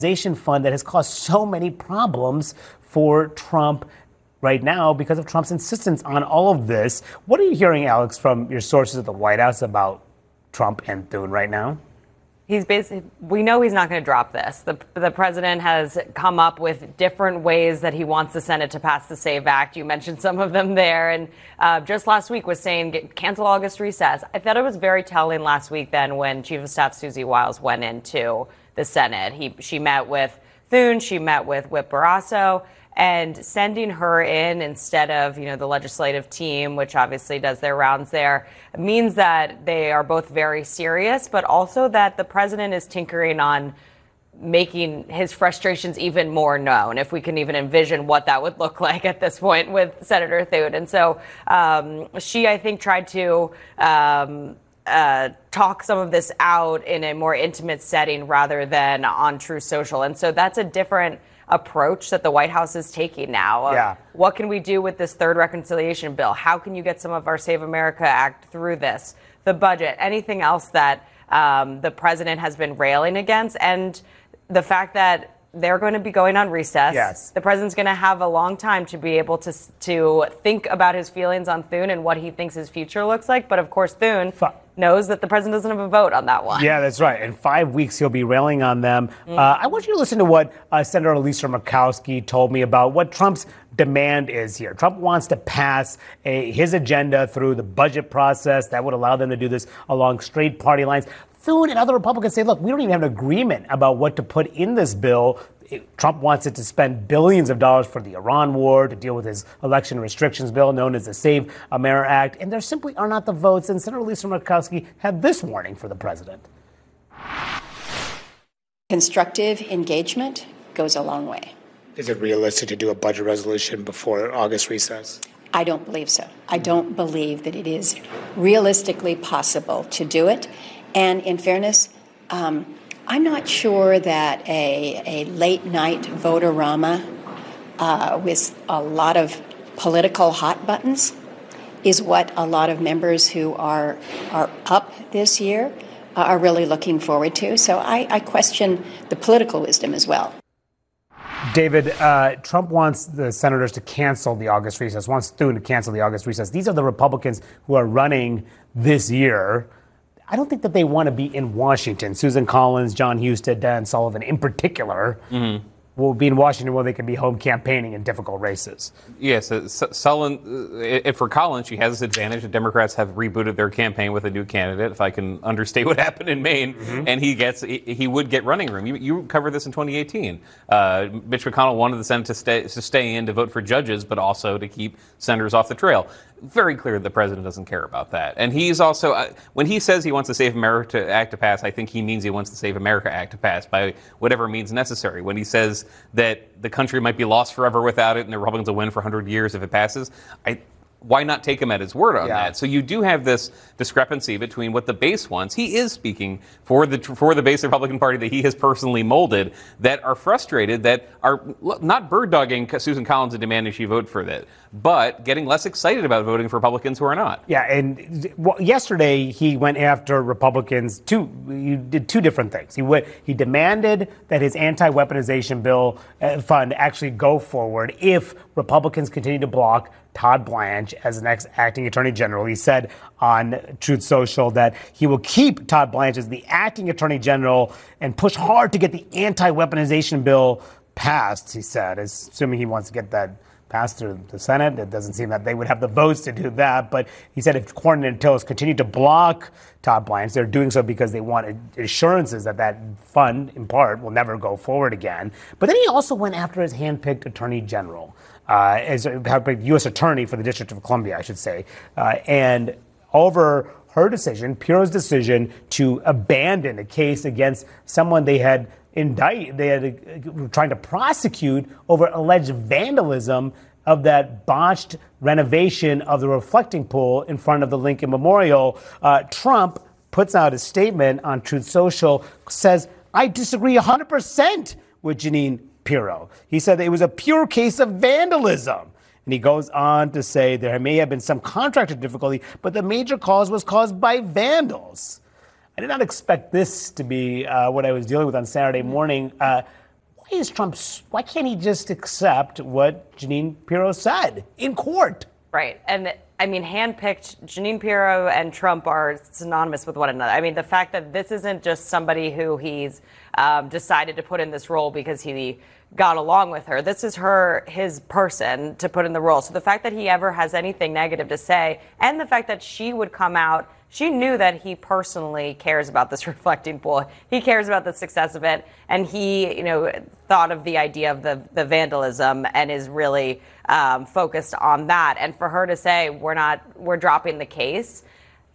fund that has caused so many problems for Trump right now because of Trump's insistence on all of this. What are you hearing, Alex, from your sources at the White House about Trump and Thune right now? We know he's not going to drop this. The president has come up with different ways that he wants the Senate to pass the SAVE Act. You mentioned some of them there. And just last week was saying cancel August recess. I thought it was very telling last week then when Chief of Staff Susie Wiles went into the Senate. She met with Thune. She met with Whip Barrasso. And sending her in instead of, the legislative team, which obviously does their rounds there, means that they are both very serious, but also that the president is tinkering on making his frustrations even more known, if we can even envision what that would look like at this point with Senator Thune. And so she, I think, tried to talk some of this out in a more intimate setting rather than on Truth Social. And so that's a different approach that the White House is taking now. Yeah. What can we do with this third reconciliation bill? How can you get some of our Save America Act through this? The budget, anything else that the president has been railing against, and the fact that they're going to be going on recess. Yes. The president's going to have a long time to be able to think about his feelings on Thune and what he thinks his future looks like. But of course, Thune knows that the president doesn't have a vote on that one. Yeah, that's right. In 5 weeks, he'll be railing on them. I want you to listen to what Senator Lisa Murkowski told me about what Trump's demand is here. Trump wants to pass his agenda through the budget process that would allow them to do this along straight party lines. Thune and other Republicans say, look, we don't even have an agreement about what to put in this bill. Trump wants it to spend billions of dollars for the Iran war, to deal with his election restrictions bill known as the Save America Act. And there simply are not the votes. And Senator Lisa Murkowski had this warning for the president. Constructive engagement goes a long way. Is it realistic to do a budget resolution before August recess? I don't believe so. I don't believe that it is realistically possible to do it. And in fairness, I'm not sure that a late-night vote-a-rama with a lot of political hot buttons is what a lot of members who are up this year are really looking forward to. So I question the political wisdom as well. David, Trump wants the senators to cancel the August recess, wants Thune to cancel the August recess. These are the Republicans who are running this year. I don't think that they want to be in Washington. Susan Collins, John Husted, Dan Sullivan in particular will be in Washington where they can be home campaigning in difficult races. Yes, for Collins, she has this advantage. The Democrats have rebooted their campaign with a new candidate, if I can understate what happened in Maine, and he would get running room. You covered this in 2018. Mitch McConnell wanted the Senate to stay in to vote for judges, but also to keep senators off the trail. Very clear the president doesn't care about that. And he's also, when he says he wants the Save America Act to pass, I think he means he wants the Save America Act to pass by whatever means necessary. When he says that the country might be lost forever without it and the Republicans will win for 100 years if it passes, why not take him at his word on that? So you do have this discrepancy between what the base wants. He is speaking for the base Republican Party that he has personally molded, that are frustrated, that are not bird-dogging Susan Collins and demanding she vote for that, but getting less excited about voting for Republicans who are not. Yeah, and yesterday he went after Republicans. He did two different things. He demanded that his anti-weaponization bill fund actually go forward if Republicans continue to block Todd Blanche as the next acting attorney general. He said on Truth Social that he will keep Todd Blanche as the acting attorney general and push hard to get the anti-weaponization bill passed, he said, assuming he wants to get that passed through the Senate. It doesn't seem that they would have the votes to do that. But he said if Cornyn and Tillis continue to block Todd Blanche, they're doing so because they want assurances that that fund, in part, will never go forward again. But then he also went after his handpicked attorney general, as a U.S. attorney for the District of Columbia, I should say, and over her decision, Puro's decision to abandon a case against someone they had were trying to prosecute over alleged vandalism of that botched renovation of the reflecting pool in front of the Lincoln Memorial. Trump puts out a statement on Truth Social, says, I disagree 100% with Jeanine Pirro. He said that it was a pure case of vandalism. And he goes on to say there may have been some contractor difficulty, but the major cause was caused by vandals. I did not expect this to be what I was dealing with on Saturday morning. why can't he just accept what Jeanine Pirro said in court? Right. And I mean, handpicked, Jeanine Pirro and Trump are synonymous with one another. I mean, the fact that this isn't just somebody who he's decided to put in this role because he got along with her. This is his person to put in the role. So the fact that he ever has anything negative to say, and the fact that she would come out, she knew that he personally cares about this reflecting pool. He cares about the success of it, and he, thought of the idea of the vandalism and is really focused on that. And for her to say we're dropping the case,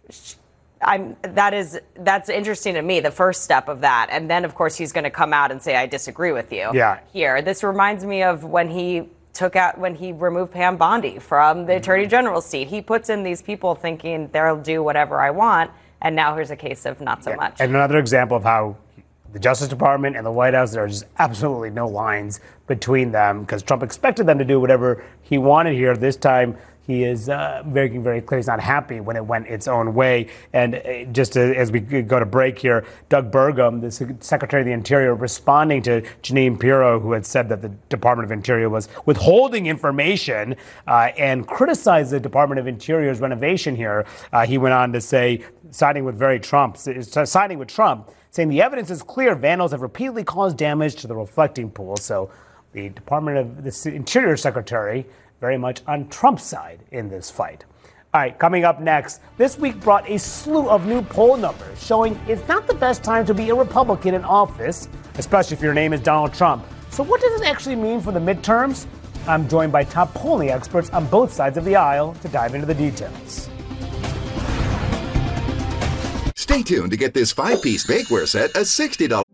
that's interesting to me. The first step of that, and then of course he's going to come out and say I disagree with you. Yeah. Here, this reminds me of when he removed Pam Bondi from the Attorney General's seat. He puts in these people thinking they'll do whatever I want, and now here's a case of not so much. And another example of how the Justice Department and the White House, there are just absolutely no lines between them because Trump expected them to do whatever he wanted here. This time, he is very, very clear he's not happy when it went its own way. And as we go to break here, Doug Burgum, the Secretary of the Interior, responding to Jeanine Pirro, who had said that the Department of Interior was withholding information and criticized the Department of Interior's renovation here. He went on to say, siding with Trump, saying the evidence is clear. Vandals have repeatedly caused damage to the reflecting pool. So the Department of the Interior Secretary very much on Trump's side in this fight. All right, coming up next, this week brought a slew of new poll numbers showing it's not the best time to be a Republican in office, especially if your name is Donald Trump. So what does this actually mean for the midterms? I'm joined by top polling experts on both sides of the aisle to dive into the details. Stay tuned to get this 5-piece bakeware set, a $60